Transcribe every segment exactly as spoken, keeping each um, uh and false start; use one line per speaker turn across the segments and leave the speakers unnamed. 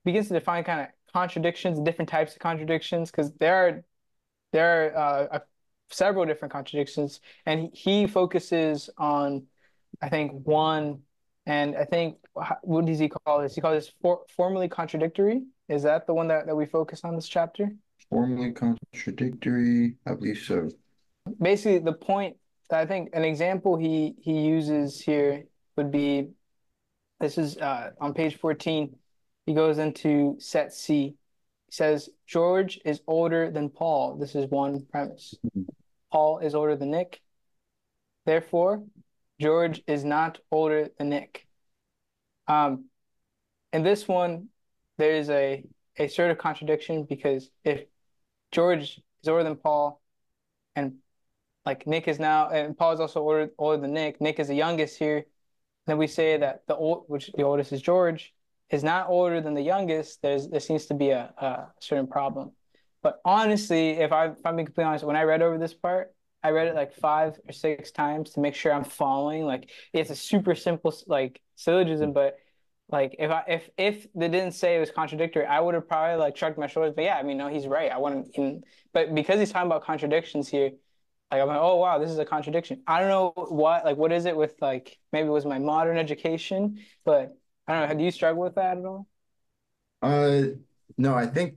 begins to define kind of contradictions, different types of contradictions, because there are there are uh, several different contradictions, and he, he focuses on, I think, one, and I think what does he call this? He calls this for, formally contradictory. Is that the one that, that we focus on this chapter?
Formally contradictory, I believe so.
Basically, the point that I think an example he he uses here would be this is uh, on page fourteen. He goes into set C. He says George is older than Paul. This is one premise. Paul is older than Nick. Therefore, George is not older than Nick. Um, in this one, there is a a sort of contradiction because if George is older than Paul and like Nick is now, and Paul is also older older than Nick. Nick is the youngest here. Then we say that the old, which the oldest is George, is not older than the youngest. There's there seems to be a, a certain problem. But honestly, if I if I'm being completely honest, when I read over this part, I read it like five or six times to make sure I'm following. Like it's a super simple like syllogism, but like if I if if they didn't say it was contradictory, I would have probably like shrugged my shoulders. But yeah, I mean, no, he's right. I wouldn't. In, but because he's talking about contradictions here, like I'm like, oh wow, this is a contradiction. I don't know what like what is it with like maybe it was my modern education, but I don't know. Do you struggle with that at all?
Uh, no, I think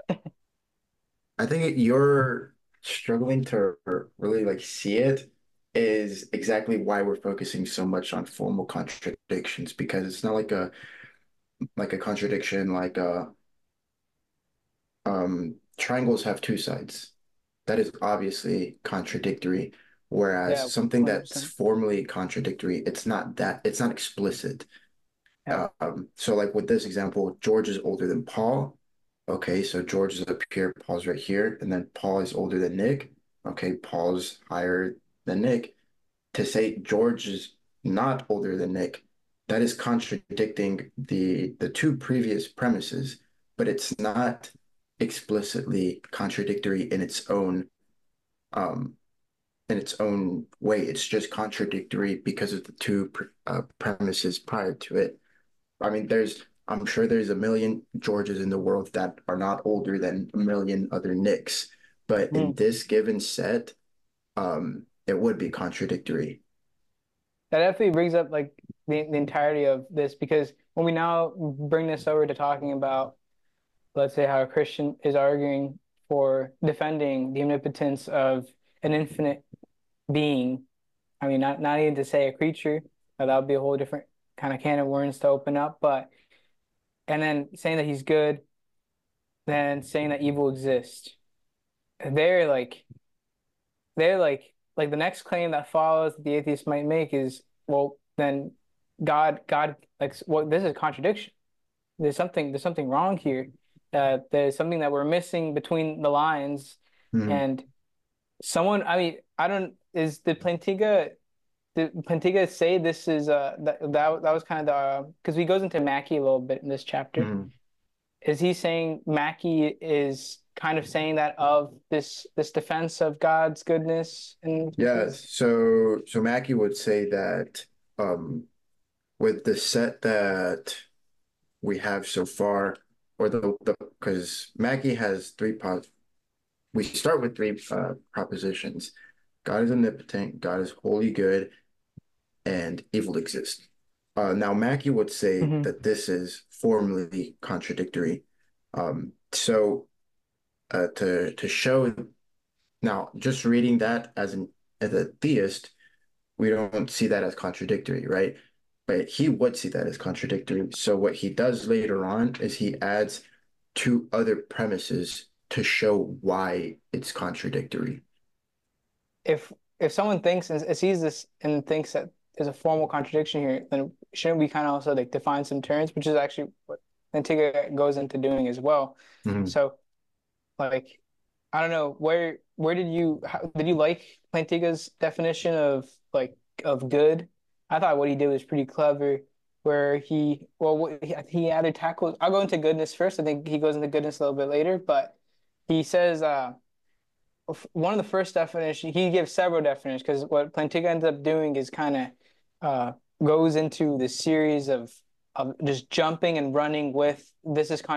I think you're struggling to really like see it is exactly why we're focusing so much on formal contradictions because it's not like a like a contradiction like a um triangles have two sides. That is obviously contradictory, whereas
Yeah,
something that's
one hundred percent.
formally contradictory, it's not that it's not explicit.
Yeah.
Um, so like with this example, George is older than Paul. Okay, so George is up here, Paul's right here, and then Paul is older than Nick. Okay, Paul's higher than Nick. To say George is not older than Nick, that is contradicting the the two previous premises, but it's not explicitly contradictory in its own um in its own way. It's just contradictory because of the two uh, premises prior to it. I mean, there's, I'm sure there's a million Georges in the world that are not older than a million other Nicks, but in
Mm.
this given set, um, it would be contradictory.
That definitely brings up like the, the entirety of this because when we now bring this over to talking about, let's say, how a Christian is arguing for defending the omnipotence of an infinite being. I mean, not not even to say a creature, uh, that would be a whole different kind of can of worms to open up. But and then saying that he's good, then saying that evil exists. They're like they're like like the next claim that follows that the atheist might make is, well, then God God like well, this is a contradiction. There's something there's something wrong here. Uh, there's something that we're missing between the lines,
Mhm.
and someone. I mean, I don't. Is did Plantinga did Plantinga say this is uh that that, that was kind of the because he goes into Mackie a little bit in this chapter.
Mhm.
Is he saying Mackie is kind of saying that of this this defense of God's goodness and
Yes. So, so Mackie would say that um, with the set that we have so far, or the the because Mackie has three pos we start with three uh, propositions. God is omnipotent, God is wholly good, and evil exists. Uh, now, Mackie would say
Mhm.
that this is formally contradictory. Um, so, uh, to to show now, just reading that as an as a theist, we don't see that as contradictory, right? But he would see that as contradictory. So, what he does later on is he adds two other premises to show why it's contradictory.
If if someone thinks and sees this and thinks that there's a formal contradiction here, then shouldn't we kind of also like define some terms, which is actually what Antigua goes into doing as well.
Mhm.
So like I don't know where where did you how, did you like Plantinga's definition of like of good? I thought what he did was pretty clever, where he well what, he, he added tackles. I'll go into goodness first. I think he goes into goodness a little bit later, but he says uh one of the first definitions, he gives several definitions because what Plantinga ends up doing is kind of uh, goes into the series of of just jumping and running with this is